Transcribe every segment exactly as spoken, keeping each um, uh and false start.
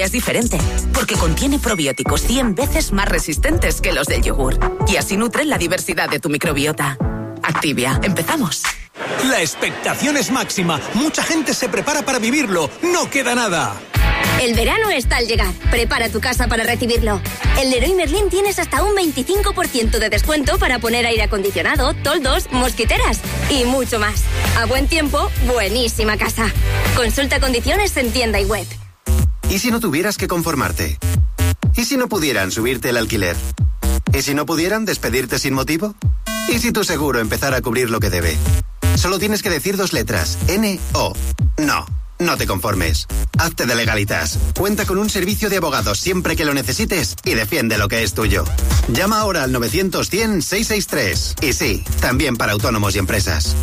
Activia es diferente, porque contiene probióticos cien veces más resistentes que los del yogur. Y así nutren la diversidad de tu microbiota. Activia, empezamos. La expectación es máxima. Mucha gente se prepara para vivirlo. No queda nada. El verano está al llegar. Prepara tu casa para recibirlo. En Leroy Merlin tienes hasta un veinticinco por ciento de descuento para poner aire acondicionado, toldos, mosquiteras y mucho más. A buen tiempo, buenísima casa. Consulta condiciones en tienda y web. ¿Y si no tuvieras que conformarte? ¿Y si no pudieran subirte el alquiler? ¿Y si no pudieran despedirte sin motivo? ¿Y si tu seguro empezara a cubrir lo que debe? Solo tienes que decir dos letras, N O. No, no te conformes. Hazte de Legalitas. Cuenta con un servicio de abogados siempre que lo necesites y defiende lo que es tuyo. Llama ahora al novecientos cien seiscientos sesenta y tres. Y sí, también para autónomos y empresas.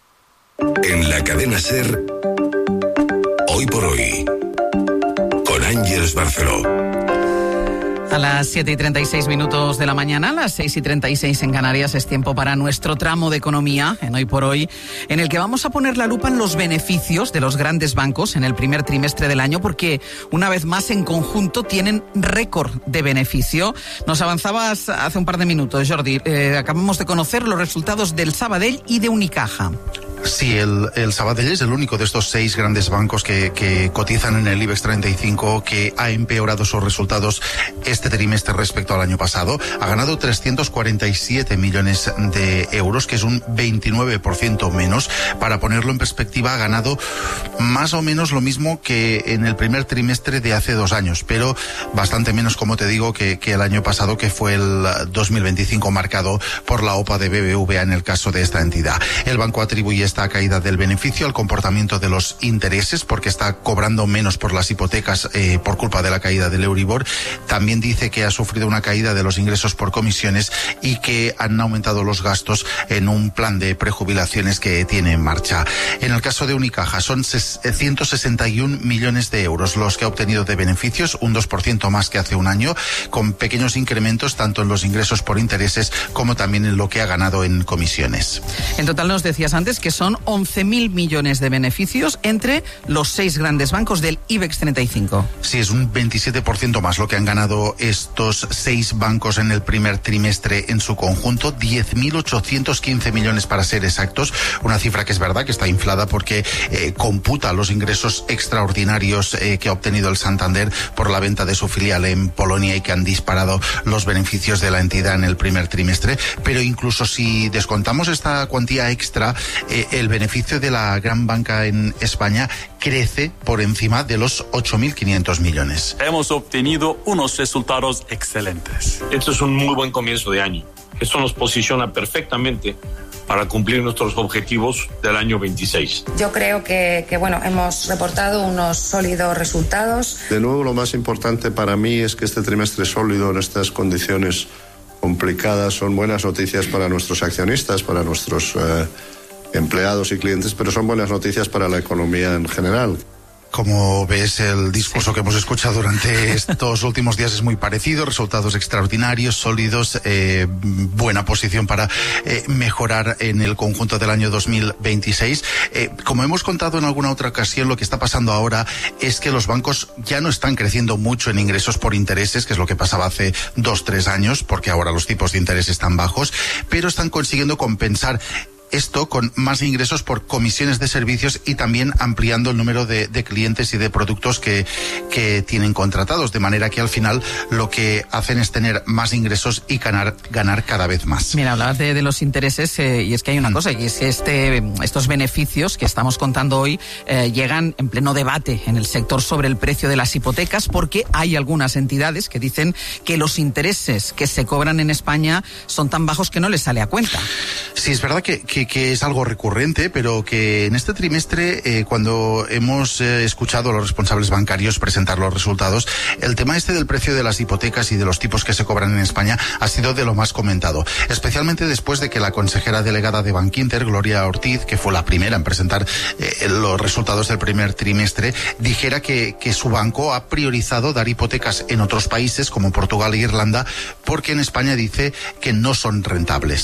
En la cadena SER, Hoy por Hoy, con Ángeles Barceló. A las siete y treinta y seis minutos de la mañana, a las seis y treinta y seis en Canarias, es tiempo para nuestro tramo de economía, en Hoy por Hoy, en el que vamos a poner la lupa en los beneficios de los grandes bancos en el primer trimestre del año, porque una vez más en conjunto tienen récord de beneficio. Nos avanzabas hace un par de minutos, Jordi. Eh, acabamos de conocer los resultados del Sabadell y de Unicaja. Sí, el, el Sabadell es el único de estos seis grandes bancos que, que cotizan en el IBEX treinta y cinco que ha empeorado sus resultados este trimestre respecto al año pasado. Ha ganado trescientos cuarenta y siete millones de euros, que es un veintinueve por ciento menos. Para ponerlo en perspectiva, ha ganado más o menos lo mismo que en el primer trimestre de hace dos años, pero bastante menos, como te digo, que, que el año pasado, que fue el dos mil veinticinco, marcado por la OPA de B B V A en el caso de esta entidad. El banco atribuye esta caída del beneficio al comportamiento de los intereses, porque está cobrando menos por las hipotecas eh, por culpa de la caída del Euribor. También dice que ha sufrido una caída de los ingresos por comisiones y que han aumentado los gastos en un plan de prejubilaciones que tiene en marcha. En el caso de Unicaja son ciento sesenta y un millones de euros los que ha obtenido de beneficios, un dos por ciento más que hace un año, con pequeños incrementos tanto en los ingresos por intereses como también en lo que ha ganado en comisiones. En total nos decías antes que son once mil millones de beneficios entre los seis grandes bancos del IBEX treinta y cinco. Sí, es un veintisiete por ciento más lo que han ganado estos seis bancos en el primer trimestre en su conjunto, diez mil ochocientos quince millones para ser exactos, una cifra que es verdad que está inflada porque eh, computa los ingresos extraordinarios eh, que ha obtenido el Santander por la venta de su filial en Polonia y que han disparado los beneficios de la entidad en el primer trimestre, pero incluso si descontamos esta cuantía extra, eh, el beneficio de la gran banca en España crece por encima de los ocho mil quinientos millones. Hemos obtenido unos resultados excelentes. Esto es un muy buen comienzo de año. Esto nos posiciona perfectamente para cumplir nuestros objetivos del año veintiséis. Yo creo que, que bueno, hemos reportado unos sólidos resultados. De nuevo, lo más importante para mí es que este trimestre sólido en estas condiciones complicadas son buenas noticias para nuestros accionistas, para nuestros eh, empleados y clientes, pero son buenas noticias para la economía en general. Como ves, el discurso que hemos escuchado durante estos últimos días es muy parecido, resultados extraordinarios, sólidos, eh, buena posición para eh, mejorar en el conjunto del año dos mil veintiséis. Eh, como hemos contado en alguna otra ocasión, lo que está pasando ahora es que los bancos ya no están creciendo mucho en ingresos por intereses, que es lo que pasaba hace dos, tres años, porque ahora los tipos de interés están bajos, pero están consiguiendo compensar esto con más ingresos por comisiones de servicios y también ampliando el número de, de clientes y de productos que, que tienen contratados, de manera que al final lo que hacen es tener más ingresos y ganar, ganar cada vez más. Mira, hablabas de, de los intereses eh, y es que hay una cosa, y es que este, estos beneficios que estamos contando hoy eh, llegan en pleno debate en el sector sobre el precio de las hipotecas, porque hay algunas entidades que dicen que los intereses que se cobran en España son tan bajos que no les sale a cuenta. Sí, es verdad que, que Que, que es algo recurrente, pero que en este trimestre, eh, cuando hemos eh, escuchado a los responsables bancarios presentar los resultados, el tema este del precio de las hipotecas y de los tipos que se cobran en España ha sido de lo más comentado, especialmente después de que la consejera delegada de Bankinter, Gloria Ortiz, que fue la primera en presentar eh, los resultados del primer trimestre, dijera que, que su banco ha priorizado dar hipotecas en otros países como Portugal e Irlanda porque en España dice que no son rentables.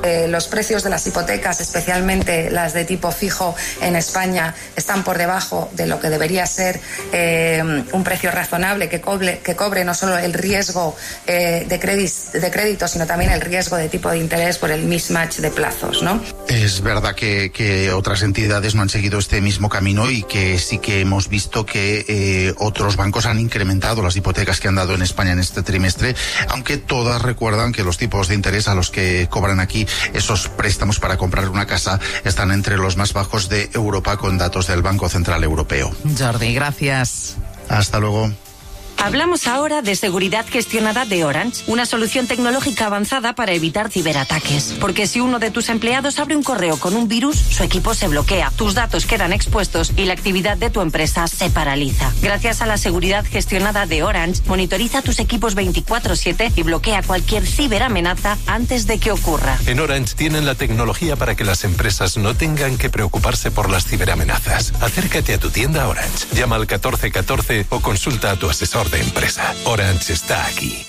Eh, los precios de las hipotecas, especialmente las de tipo fijo en España, están por debajo de lo que debería ser eh, un precio razonable que cobre, que cobre no solo el riesgo eh, de, crédit, de crédito, sino también el riesgo de tipo de interés por el mismatch de plazos, ¿no? Es verdad que, que otras entidades no han seguido este mismo camino y que sí que hemos visto que eh, otros bancos han incrementado las hipotecas que han dado en España en este trimestre, aunque todas recuerdan que los tipos de interés a los que cobran aquí esos préstamos para comprar una casa están entre los más bajos de Europa, con datos del Banco Central Europeo. Jordi, gracias. Hasta luego. Hablamos ahora de seguridad gestionada de Orange, una solución tecnológica avanzada para evitar ciberataques. Porque si uno de tus empleados abre un correo con un virus, su equipo se bloquea, tus datos quedan expuestos y la actividad de tu empresa se paraliza. Gracias a la seguridad gestionada de Orange, monitoriza tus equipos veinticuatro siete y bloquea cualquier ciberamenaza antes de que ocurra. En Orange tienen la tecnología para que las empresas no tengan que preocuparse por las ciberamenazas. Acércate a tu tienda Orange, llama al catorce catorce o consulta a tu asesor de empresa. Orange está aquí.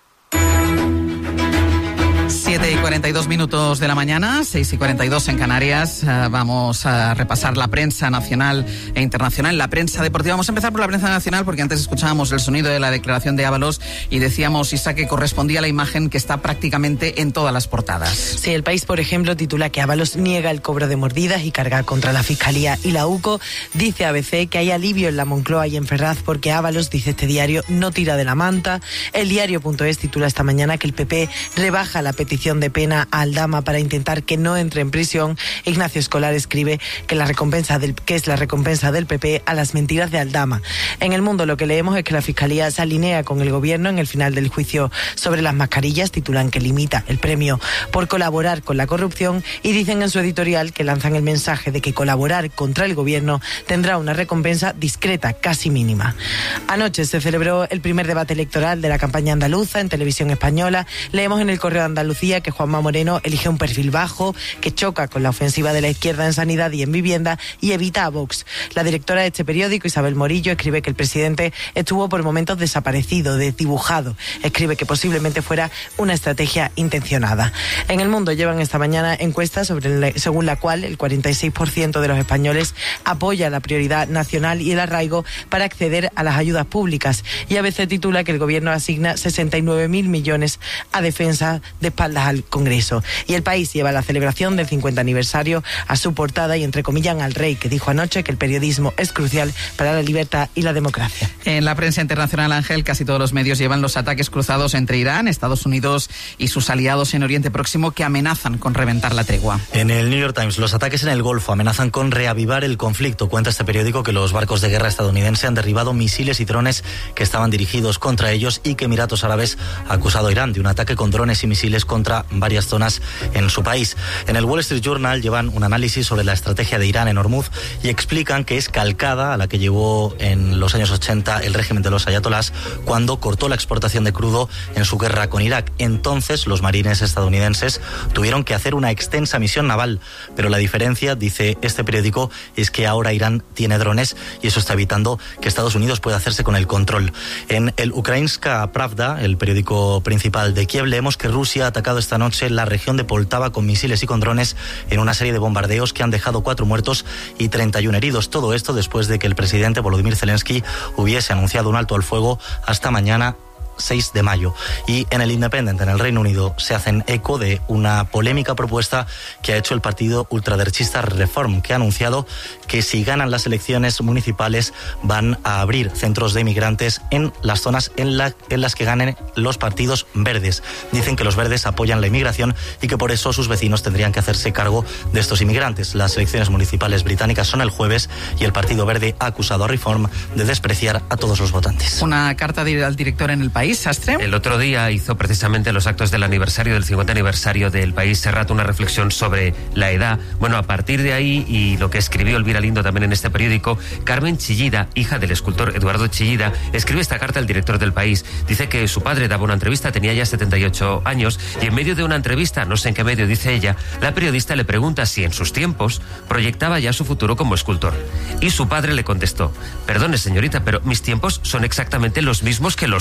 siete y cuarenta y dos minutos de la mañana, seis y cuarenta y dos en Canarias. Uh, vamos a repasar la prensa nacional e internacional, la prensa deportiva. Vamos a empezar por la prensa nacional porque antes escuchábamos el sonido de la declaración de Ábalos y decíamos, Isa, que correspondía a la imagen que está prácticamente en todas las portadas. Sí, El País, por ejemplo, titula que Ábalos niega el cobro de mordidas y carga contra la Fiscalía y la UCO. Dice A B C que hay alivio en la Moncloa y en Ferraz porque Ábalos, dice este diario, no tira de la manta. El diario.es titula esta mañana que el P P rebaja la petición de pena a Aldama para intentar que no entre en prisión. Ignacio Escolar escribe que la recompensa del que es la recompensa del P P a las mentiras de Aldama. En El Mundo lo que leemos es que la Fiscalía se alinea con el Gobierno en el final del juicio sobre las mascarillas. Titulan que limita el premio por colaborar con la corrupción y dicen en su editorial que lanzan el mensaje de que colaborar contra el Gobierno tendrá una recompensa discreta, casi mínima. Anoche se celebró el primer debate electoral de la campaña andaluza en Televisión Española. Leemos en el Correo de Andalucía que Juanma Moreno elige un perfil bajo, que choca con la ofensiva de la izquierda en sanidad y en vivienda y evita a Vox. La directora de este periódico, Isabel Morillo, escribe que el presidente estuvo por momentos desaparecido, desdibujado. Escribe que posiblemente fuera una estrategia intencionada. En El Mundo llevan esta mañana encuestas sobre la, según la cual el cuarenta y seis por ciento de los españoles apoya la prioridad nacional y el arraigo para acceder a las ayudas públicas. Y A B C titula que el Gobierno asigna sesenta y nueve mil millones a defensa de espaldas al Congreso. Y El País lleva la celebración del cincuenta aniversario a su portada y entrecomillan al rey, que dijo anoche que el periodismo es crucial para la libertad y la democracia. En la prensa internacional, Ángel, casi todos los medios llevan los ataques cruzados entre Irán, Estados Unidos y sus aliados en Oriente Próximo que amenazan con reventar la tregua. En el New York Times, los ataques en el Golfo amenazan con reavivar el conflicto. Cuenta este periódico que los barcos de guerra estadounidenses han derribado misiles y drones que estaban dirigidos contra ellos y que Emiratos Árabes ha acusado a Irán de un ataque con drones y misiles contra varias zonas en su país. En el Wall Street Journal llevan un análisis sobre la estrategia de Irán en Hormuz y explican que es calcada a la que llevó en los años ochenta el régimen de los ayatolás cuando cortó la exportación de crudo en su guerra con Irak. Entonces los marines estadounidenses tuvieron que hacer una extensa misión naval, pero la diferencia, dice este periódico, es que ahora Irán tiene drones y eso está evitando que Estados Unidos pueda hacerse con el control. En el Ukrainska Pravda, el periódico principal de Kiev, leemos que Rusia ha atacado esta noche la región de Poltava con misiles y con drones en una serie de bombardeos que han dejado cuatro muertos y treinta y uno heridos. Todo esto después de que el presidente Volodymyr Zelensky hubiese anunciado un alto al fuego hasta mañana seis de mayo. Y en el Independent, en el Reino Unido, se hacen eco de una polémica propuesta que ha hecho el partido ultraderechista Reform, que ha anunciado que si ganan las elecciones municipales van a abrir centros de inmigrantes en las zonas en, la, en las que ganen los partidos verdes. Dicen que los verdes apoyan la inmigración y que por eso sus vecinos tendrían que hacerse cargo de estos inmigrantes. Las elecciones municipales británicas son el jueves y el Partido Verde ha acusado a Reform de despreciar a todos los votantes. Una carta al director en el País, Sastre. El otro día hizo precisamente los actos del aniversario, del cincuenta aniversario del País, Serrat, una reflexión sobre la edad. Bueno, a partir de ahí, y lo que escribió Elvira Lindo también en este periódico, Carmen Chillida, hija del escultor Eduardo Chillida, escribe esta carta al director del País. Dice que su padre daba una entrevista, tenía ya setenta y ocho años, y en medio de una entrevista, no sé en qué medio, dice ella, la periodista le pregunta si en sus tiempos proyectaba ya su futuro como escultor. Y su padre le contestó: perdone señorita, pero mis tiempos son exactamente los mismos que los suyos.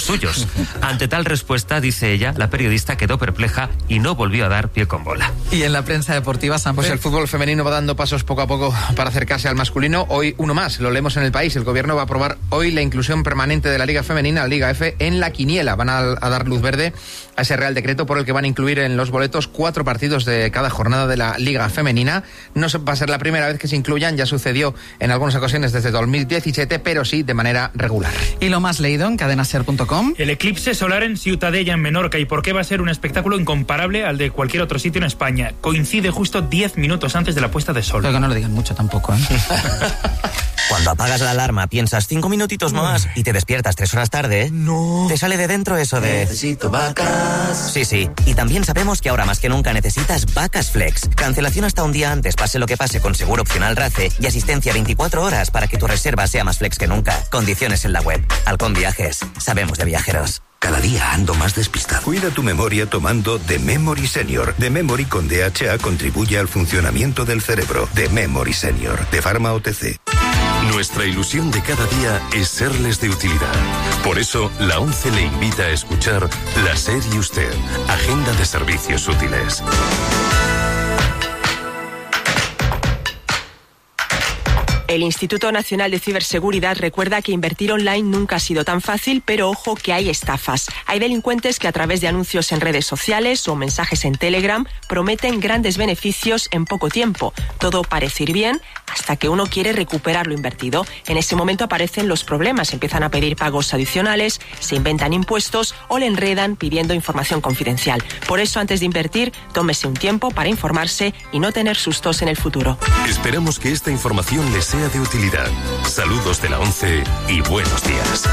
Ante tal respuesta, dice ella, la periodista quedó perpleja y no volvió a dar pie con bola. Y en la prensa deportiva, San Pues el fútbol femenino va dando pasos poco a poco para acercarse al masculino. Hoy uno más, lo leemos en El País. El gobierno va a aprobar hoy la inclusión permanente de la Liga Femenina, la Liga F, en la quiniela. Van a, a dar luz verde a ese Real Decreto por el que van a incluir en los boletos cuatro partidos de cada jornada de la Liga Femenina. No va a ser la primera vez que se incluyan, ya sucedió en algunas ocasiones desde dos mil diecisiete, pero sí de manera regular. Y lo más leído en cadena ser punto com. El eclipse solar en Ciutadella, en Menorca, y por qué va a ser un espectáculo incomparable al de cualquier otro sitio en España. Coincide justo diez minutos antes de la puesta de sol. Pero que no lo digan mucho tampoco, ¿eh? Cuando apagas la alarma, piensas cinco minutitos más y te despiertas tres horas tarde. No. Te sale de dentro eso de... Necesito vacas. Sí, sí. Y también sabemos que ahora más que nunca necesitas Vacas Flex. Cancelación hasta un día antes, pase lo que pase, con seguro opcional RACE y asistencia veinticuatro horas para que tu reserva sea más flex que nunca. Condiciones en la web. Halcón Viajes. Sabemos de viajeros. Cada día ando más despistado. Cuida tu memoria tomando The Memory Senior. The Memory con D H A contribuye al funcionamiento del cerebro. The Memory Senior, de Pharma O T C. Nuestra ilusión de cada día es serles de utilidad. Por eso, la ONCE le invita a escuchar La SER y Usted, Agenda de Servicios Útiles. El Instituto Nacional de Ciberseguridad recuerda que invertir online nunca ha sido tan fácil, pero ojo que hay estafas. Hay delincuentes que a través de anuncios en redes sociales o mensajes en Telegram prometen grandes beneficios en poco tiempo. Todo parece ir bien hasta que uno quiere recuperar lo invertido. En ese momento aparecen los problemas, empiezan a pedir pagos adicionales, se inventan impuestos o le enredan pidiendo información confidencial. Por eso, antes de invertir, tómese un tiempo para informarse y no tener sustos en el futuro. Esperamos que esta información les sea de utilidad. Saludos de la ONCE y buenos días.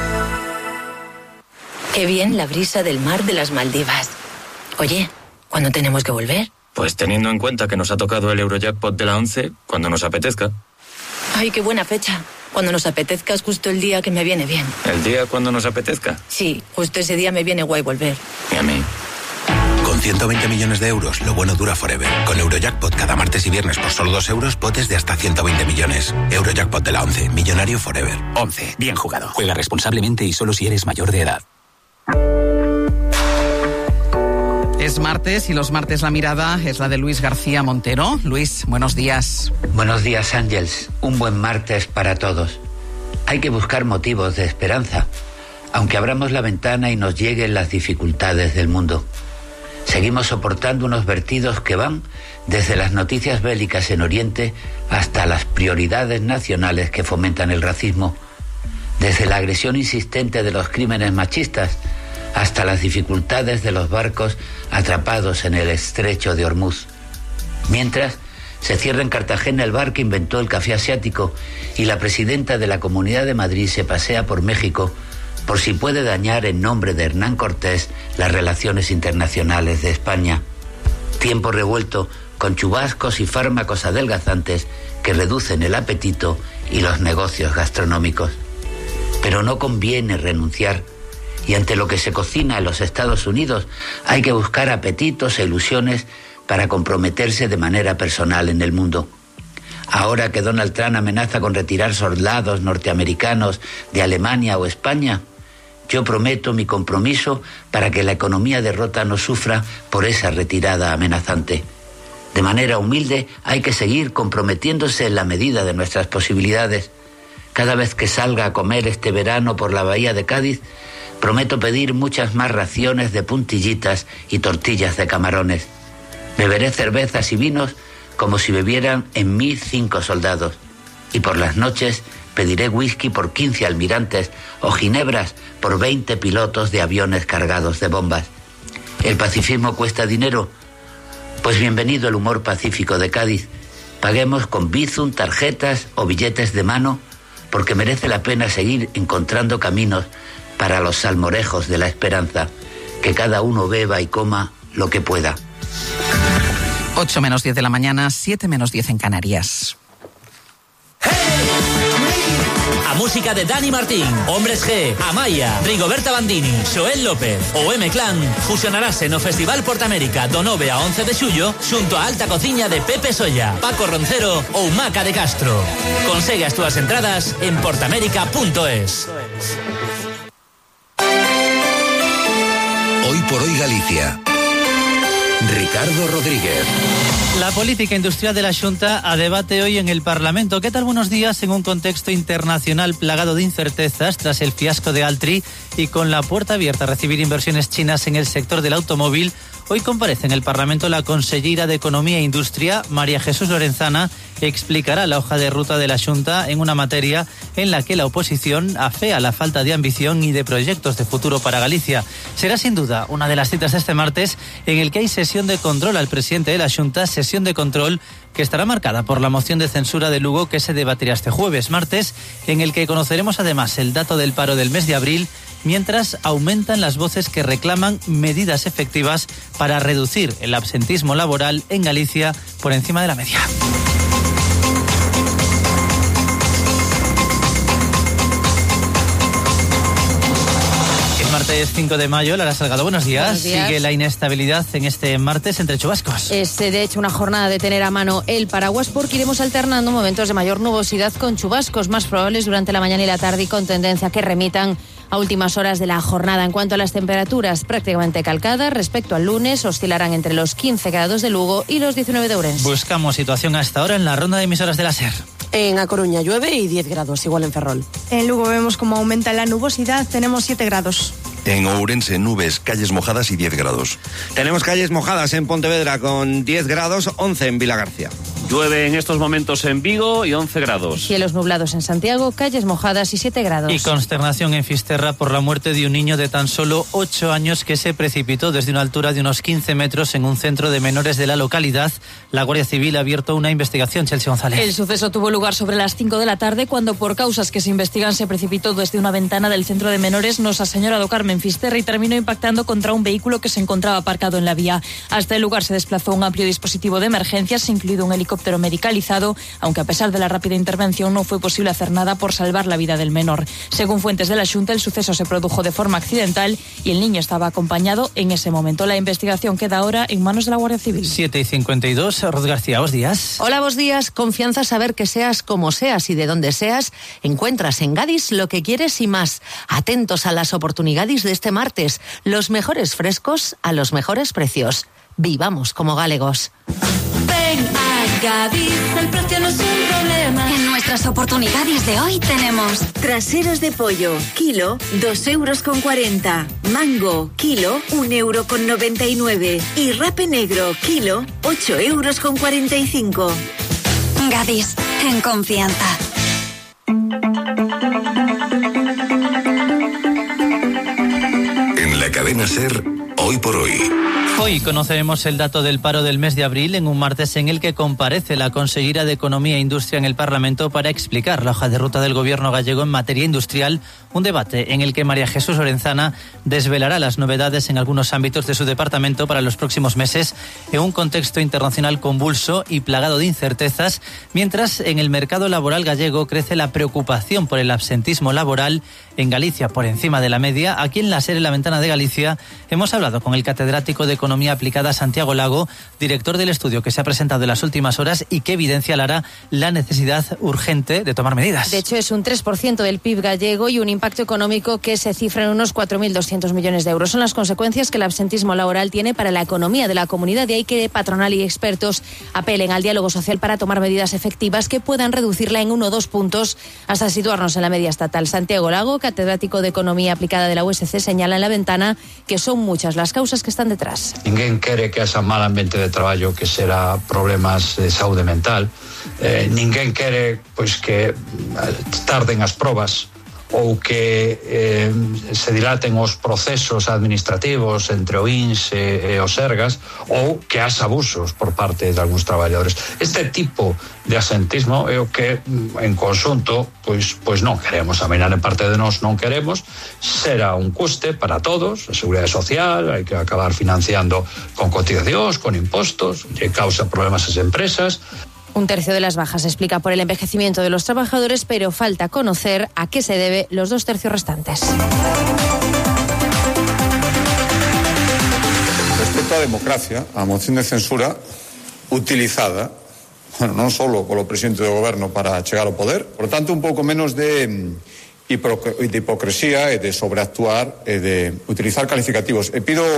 Qué bien la brisa del mar de las Maldivas. Oye, ¿cuándo tenemos que volver? Pues teniendo en cuenta que nos ha tocado el Eurojackpot de la ONCE, cuando nos apetezca. Ay, qué buena fecha. Cuando nos apetezca es justo el día que me viene bien. ¿El día cuando nos apetezca? Sí, justo ese día me viene guay volver. Y a mí. Con ciento veinte millones de euros, lo bueno dura forever. Con Eurojackpot cada martes y viernes por solo dos euros, potes de hasta ciento veinte millones. Eurojackpot de la ONCE, millonario forever. ONCE, bien jugado. Juega responsablemente y solo si eres mayor de edad. Es martes y los martes la mirada es la de Luis García Montero. Luis, buenos días. Buenos días, Ángels. Un buen martes para todos. Hay que buscar motivos de esperanza, aunque abramos la ventana y nos lleguen las dificultades del mundo. Seguimos soportando unos vertidos que van desde las noticias bélicas en Oriente hasta las prioridades nacionales que fomentan el racismo, desde la agresión insistente de los crímenes machistas hasta las dificultades de los barcos atrapados en el estrecho de Hormuz. Mientras, se cierra en Cartagena el bar que inventó el café asiático y la presidenta de la Comunidad de Madrid se pasea por México por si puede dañar en nombre de Hernán Cortés las relaciones internacionales de España. Tiempo revuelto con chubascos y fármacos adelgazantes que reducen el apetito y los negocios gastronómicos. Pero no conviene renunciar, y ante lo que se cocina en los Estados Unidos hay que buscar apetitos e ilusiones para comprometerse de manera personal en el mundo. Ahora que Donald Trump amenaza con retirar soldados norteamericanos de Alemania o España, yo prometo mi compromiso para que la economía de Rota no sufra por esa retirada amenazante. De manera humilde hay que seguir comprometiéndose en la medida de nuestras posibilidades. Cada vez que salga a comer este verano por la bahía de Cádiz, prometo pedir muchas más raciones de puntillitas y tortillas de camarones. Beberé cervezas y vinos como si bebieran en mí cinco soldados. Y por las noches pediré whisky por quince almirantes o ginebras por veinte pilotos de aviones cargados de bombas. ¿El pacifismo cuesta dinero? Pues bienvenido el humor pacífico de Cádiz. Paguemos con Bizum, tarjetas o billetes de mano, porque merece la pena seguir encontrando caminos para los salmorejos de la esperanza. Que cada uno beba y coma lo que pueda. ocho menos diez de la mañana, siete menos diez en Canarias. A música de Dani Martín, Hombres G, Amaya, Rigoberta Bandini, Xoel López ou M-Clan fusionarase no Festival Portamérica do nove a once de xullo xunto a alta cociña de Pepe Solla, Paco Roncero ou Maca de Castro. Consegue as túas entradas en portamérica punto es. por Hoy Galicia. Ricardo Rodríguez. La política industrial de la Xunta a debate hoy en el Parlamento. ¿Qué tal? Buenos días. En un contexto internacional plagado de incertezas tras el fiasco de Altri y con la puerta abierta a recibir inversiones chinas en el sector del automóvil, hoy comparece en el Parlamento la consellera de Economía e Industria, María Jesús Lorenzana, que explicará la hoja de ruta de la Xunta en una materia en la que la oposición afea la falta de ambición y de proyectos de futuro para Galicia. Será sin duda una de las citas de este martes en el que hay sesión de control al presidente de la Xunta, sesión de control que estará marcada por la moción de censura de Lugo que se debatirá este jueves, martes, en el que conoceremos además el dato del paro del mes de abril, mientras aumentan las voces que reclaman medidas efectivas para reducir el absentismo laboral en Galicia por encima de la media. Martes cinco de mayo, Lara Salgado, buenos días. Buenos días. Sigue la inestabilidad en este martes entre chubascos. Es de hecho una jornada de tener a mano el paraguas porque iremos alternando momentos de mayor nubosidad con chubascos más probables durante la mañana y la tarde y con tendencia que remitan a últimas horas de la jornada. En cuanto a las temperaturas, prácticamente calcadas respecto al lunes, oscilarán entre los quince grados de Lugo y los diecinueve de Ourense. Buscamos situación hasta ahora en la ronda de emisoras de la SER. En A Coruña llueve y diez grados, igual en Ferrol. En Lugo vemos cómo aumenta la nubosidad, tenemos siete grados. En Ourense, nubes, calles mojadas y diez grados. Tenemos calles mojadas en Pontevedra con diez grados, once en Vilagarcía. Llueve en estos momentos en Vigo y once grados. Cielos nublados en Santiago, calles mojadas y siete grados. Y consternación en Fisterra por la muerte de un niño de tan solo ocho años que se precipitó desde una altura de unos quince metros en un centro de menores de la localidad. La Guardia Civil ha abierto una investigación. Chelsea González. El suceso tuvo lugar sobre las cinco de la tarde cuando por causas que se investigan se precipitó desde una ventana del centro de menores Nosa Señora do Carmen Fisterra y terminó impactando contra un vehículo que se encontraba aparcado en la vía. Hasta el lugar se desplazó un amplio dispositivo de emergencias, incluido un helicóptero medicalizado, aunque a pesar de la rápida intervención no fue posible hacer nada por salvar la vida del menor. Según fuentes de la Xunta, el suceso se produjo de forma accidental y el niño estaba acompañado en ese momento. La investigación queda ahora en manos de la Guardia Civil. siete y cincuenta y dos, Ros García, buenos días. Hola, buenos días. Confianza saber que seas como seas y de donde seas, encuentras en Gadis lo que quieres y más. Atentos a las oportunidades de este martes. Los mejores frescos a los mejores precios. Vivamos como galegos. Ven a Gadis, el precio no es un problema. En nuestras oportunidades de hoy tenemos traseros de pollo, kilo, dos euros con cuarenta. Mango, kilo, un euro con noventa y nueve. Y rape negro, kilo, ocho euros con cuarenta y cinco. Gadis, en confianza. En la cadena SER, hoy por hoy. Hoy conoceremos el dato del paro del mes de abril en un martes en el que comparece la consellera de Economía e Industria en el Parlamento para explicar la hoja de ruta del gobierno gallego en materia industrial, un debate en el que María Jesús Lorenzana desvelará las novedades en algunos ámbitos de su departamento para los próximos meses en un contexto internacional convulso y plagado de incertezas, mientras en el mercado laboral gallego crece la preocupación por el absentismo laboral en Galicia por encima de la media. Aquí en la SER, en la Ventana de Galicia, hemos hablado con el catedrático de Economía Aplicada Santiago Lago, director del estudio que se ha presentado en las últimas horas y que evidencia, Lara, la necesidad urgente de tomar medidas. De hecho, es un tres por ciento del P I B gallego y un impacto económico que se cifra en unos cuatro mil doscientos millones de euros. Son las consecuencias que el absentismo laboral tiene para la economía de la comunidad, de ahí que patronal y expertos apelen al diálogo social para tomar medidas efectivas que puedan reducirla en uno o dos puntos hasta situarnos en la media estatal. Santiago Lago, catedrático de Economía Aplicada de la U S C, señala en la Ventana que son muchas las causas que están detrás. Ninguén quere que haxa mal ambiente de traballo que será problemas de saúde mental. Eh, ninguén quere pois que tarden as probas ou que eh, se dilaten os procesos administrativos entre o I N S e, e os Sergas, ou que haxa abusos por parte de algúns traballadores. Este tipo de asentismo é o que en conxunto pois, pois non queremos, a menor parte de nós non queremos. Será un custe para todos, a seguridade social, hai que acabar financiando con cotizacións, con impostos, que causa problemas ás empresas. Un tercio de las bajas se explica por el envejecimiento de los trabajadores, pero falta conocer a qué se debe los dos tercios restantes. Respecto á democracia, a moción de censura utilizada, bueno, non só polo presidente do goberno para chegar ao poder, por tanto un pouco menos de de hipocresía e de sobreactuar e de utilizar calificativos. E pido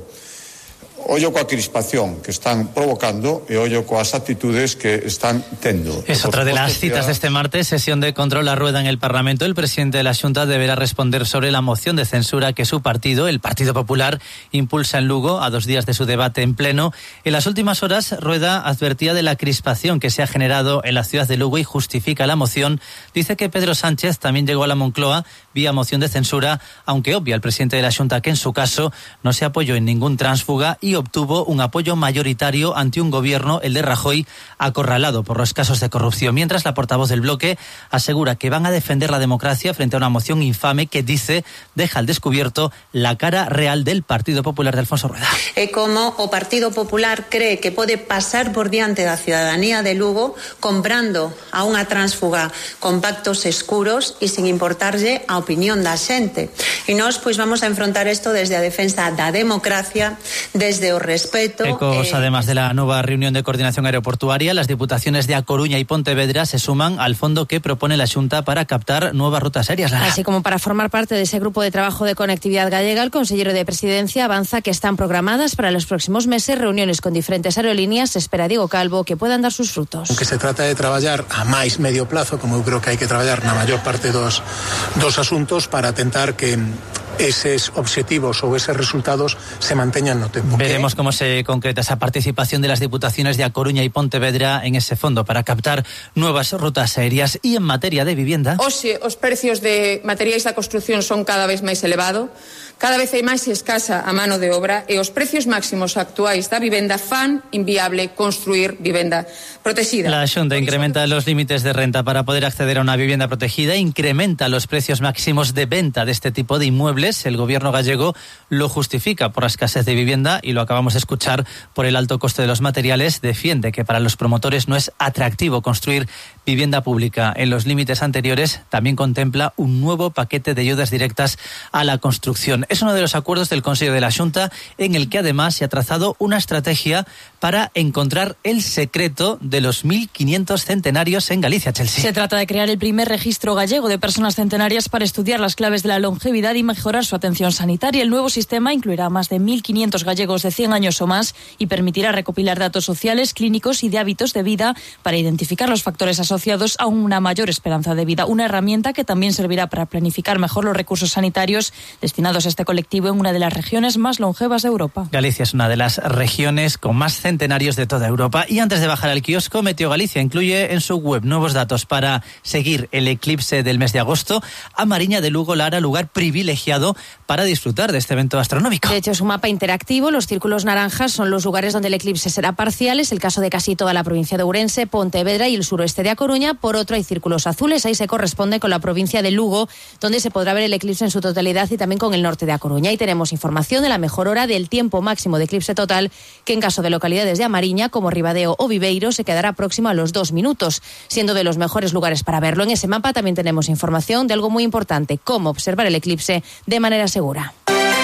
ollo coa crispación que están provocando e ollo coas actitudes que están tendo. Es otra de las citas de este martes, sesión de control a rueda en el Parlamento. El presidente de la Xunta deberá responder sobre la moción de censura que su partido, el Partido Popular, impulsa en Lugo a dos días de su debate en pleno. En las últimas horas, Rueda advertía de la crispación que se ha generado en la ciudad de Lugo y justifica la moción. Dice que Pedro Sánchez también llegó a la Moncloa vía moción de censura, aunque obvia el presidente de la Xunta que en su caso no se apoyó en ningún tránsfuga y obtuvo un apoyo mayoritario ante un gobierno, el de Rajoy, acorralado por los casos de corrupción. Mientras, la portavoz del bloque asegura que van a defender la democracia frente a una moción infame que, dice, deja al descubierto la cara real del Partido Popular de Alfonso Rueda. É como o Partido Popular cree que pode pasar por diante da ciudadanía de Lugo comprando a unha tránsfuga con pactos escuros e sin importarlle a opinión da xente. E nós pois vamos a enfrontar isto desde a defensa da democracia, desde o respeto. Ecos, eh... además de la nueva reunión de coordinación aeroportuaria, las diputaciones de A Coruña y Pontevedra se suman al fondo que propone la Xunta para captar nuevas rutas aéreas. Lara. Así como para formar parte de ese grupo de trabajo de conectividad gallega, el consejero de Presidencia avanza que están programadas para los próximos meses reuniones con diferentes aerolíneas. Espera Diego Calvo que puedan dar sus frutos. Aunque se trata de traballar a máis medio plazo, como eu creo que hai que traballar na maior parte dos, dos asuntos para tentar que esos objetivos o esos resultados se mantengan no tempo. Veremos cómo se concreta esa participación de las diputaciones de A Coruña y Pontevedra en ese fondo para captar nuevas rutas aéreas. Y en materia de vivienda... Hoxe, os precios de materiais da construción son cada vez máis elevados, cada vez hai máis escasa a mano de obra e os precios máximos actuais da vivenda fan inviable construir vivenda protegida. La Xunta incrementa los límites de renta para poder acceder a una vivienda protegida, incrementa los precios máximos de venta de este tipo de inmuebles. El gobierno gallego lo justifica por la escasez de vivienda y lo acabamos de escuchar por el alto coste de los materiales. Defiende que para los promotores no es atractivo construir vivienda pública. En los límites anteriores también contempla un nuevo paquete de ayudas directas a la construcción. Es uno de los acuerdos del Consejo de la Xunta en el que además se ha trazado una estrategia para encontrar el secreto de los mil quinientos centenarios en Galicia, Chelsea. Se trata de crear el primer registro gallego de personas centenarias para estudiar las claves de la longevidad y mejorar su atención sanitaria. El nuevo sistema incluirá a más de mil quinientos gallegos de cien años o más y permitirá recopilar datos sociales, clínicos y de hábitos de vida para identificar los factores asociados a una mayor esperanza de vida. Una herramienta que también servirá para planificar mejor los recursos sanitarios destinados a este colectivo en una de las regiones más longevas de Europa. Galicia es una de las regiones con más centenarios de toda Europa. Y antes de bajar al kiosco, Meteo Galicia incluye en su web nuevos datos para seguir el eclipse del mes de agosto. A Mariña de Lugo, Lara, lugar privilegiado para disfrutar de este evento astronómico. De hecho, es un mapa interactivo. Los círculos naranjas son los lugares donde el eclipse será parcial. Es el caso de casi toda la provincia de Ourense, Pontevedra y el suroeste de A Coruña. Por otro, hay círculos azules. Ahí se corresponde con la provincia de Lugo, donde se podrá ver el eclipse en su totalidad, y también con el norte de A Coruña. Y tenemos información de la mejor hora del tiempo máximo de eclipse total, que en caso de localidades de A Mariña, como Ribadeo o Viveiro, se quedará próximo a los dos minutos, siendo de los mejores lugares para verlo. En ese mapa también tenemos información de algo muy importante: cómo observar el eclipse de manera segura.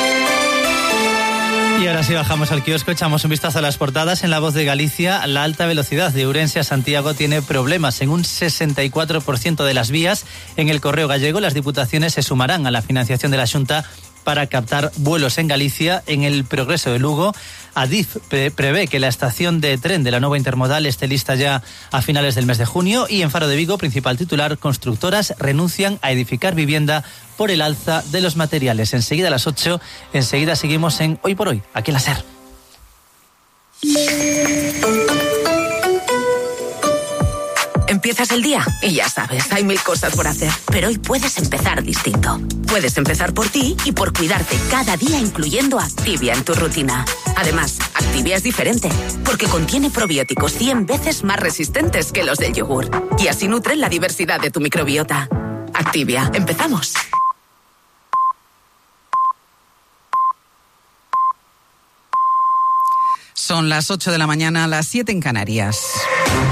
Y ahora sí bajamos al kiosco, echamos un vistazo a las portadas. En La Voz de Galicia, la alta velocidad de Ourense a Santiago tiene problemas en un sesenta y cuatro por ciento de las vías. En El Correo Gallego, las diputaciones se sumarán a la financiación de la Xunta para captar vuelos en Galicia. En El Progreso de Lugo, Adif pre prevé que la estación de tren de la nueva intermodal esté lista ya a finales del mes de junio. Y en Faro de Vigo, principal titular: constructoras renuncian a edificar vivienda por el alza de los materiales. Enseguida a las ocho, enseguida seguimos en Hoy por Hoy, aquí en la SER. Empiezas el día y ya sabes, hay mil cosas por hacer. Pero hoy puedes empezar distinto. Puedes empezar por ti y por cuidarte cada día, incluyendo Activia en tu rutina. Además, Activia es diferente, porque contiene probióticos cien veces más resistentes que los del yogur. Y así nutren la diversidad de tu microbiota. Activia, empezamos. Son las ocho de la mañana, las siete en Canarias.